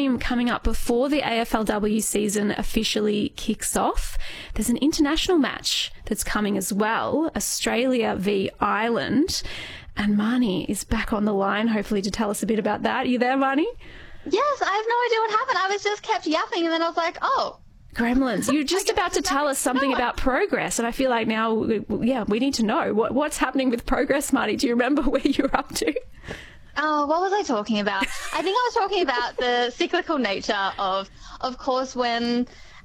game coming up before the AFLW season officially kicks off. There's an international match that's coming as well, Australia v Ireland. And Marnie is back on the line, hopefully to tell us a bit about that. Are you there, Marnie? Yes, I have no idea what happened. I was just kept yapping and then I was like, oh. Gremlins, you're just about to tell us something about progress, and I feel like now, we need to know. What's happening with progress, Marty? Do you remember where you're up to? Oh, what was I talking about? I think I was talking about the cyclical nature of course, when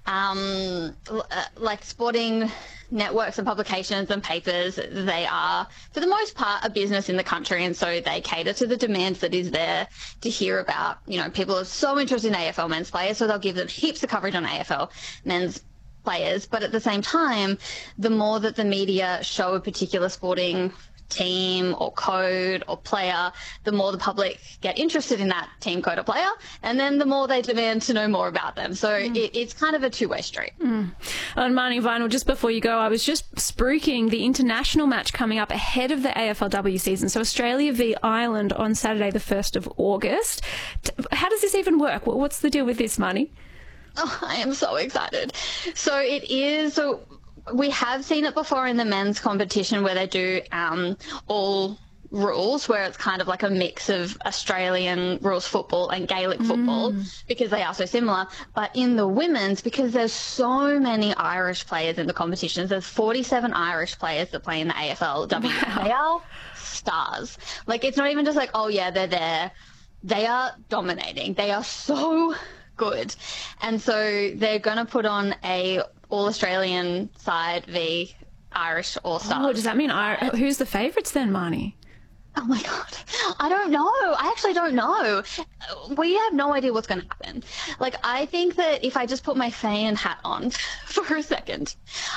like sporting networks and publications and papers, they are, for the most part, a business in the country, and so they cater to the demand that is there to hear about. You know, people are so interested in AFL men's players, so they'll give them heaps of coverage on AFL men's players. But at the same time, the more that the media show a particular sporting team or code or player, the more the public get interested in that team, code or player, and then the more they demand to know more about them. So it's kind of a two-way street. And Marnie Vinyl, just before you go, I was just spruiking the international match coming up ahead of the AFLW season. So Australia v Ireland on Saturday the 1st of August. How does this even work? What's the deal with this, Marnie? Oh, I am so excited. So it is... We have seen it before in the men's competition where they do all rules, where it's kind of like a mix of Australian rules football and Gaelic football because they are so similar. But in the women's, because there's so many Irish players in the competitions, there's 47 Irish players that play in the AFLW. Wow. They are stars. Like, it's not even just like, oh yeah, they're there. They are dominating. They are so good. And so they're going to put on a all-Australian side v Irish All-Stars. Oh, does that mean who's the favourites then, Marnie? Oh my God. I don't know. I actually don't know. We have no idea what's going to happen. Like, I think that if I just put my fan hat on for a second,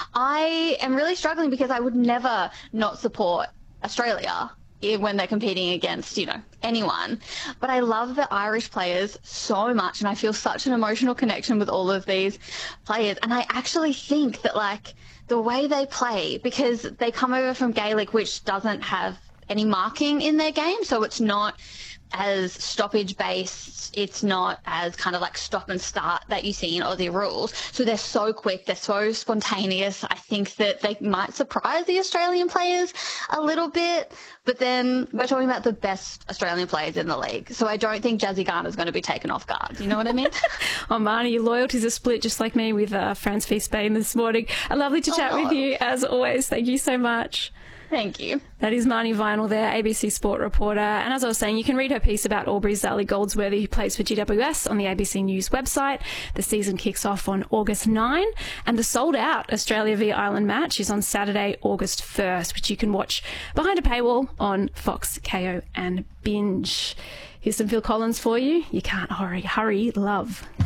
I am really struggling because I would never not support Australia when they're competing against, you know, anyone. But I love the Irish players so much, and I feel such an emotional connection with all of these players. And I actually think that, like, the way they play, because they come over from Gaelic, which doesn't have any marking in their game, so it's not as stoppage based, it's not as kind of like stop and start that you see in Aussie rules. So they're so quick, they're so spontaneous. I think that they might surprise the Australian players a little bit, but then we're talking about the best Australian players in the league, so I don't think Jazzy Garner's going to be taken off guard. You know what I mean? Oh, Marnie, your loyalties are split just like me with France v Spain this morning. Lovely to chat with you as always. Thank you so much. Thank you. That is Marnie Vinyl there, ABC Sport reporter. And as I was saying, you can read her piece about Albury's Zali Goldsworthy, who plays for GWS, on the ABC News website. The season kicks off on August 9, and the sold-out Australia v Ireland match is on Saturday, August 1st, which you can watch behind a paywall on Fox, Kayo and Binge. Here's some Phil Collins for you. You can't hurry, love.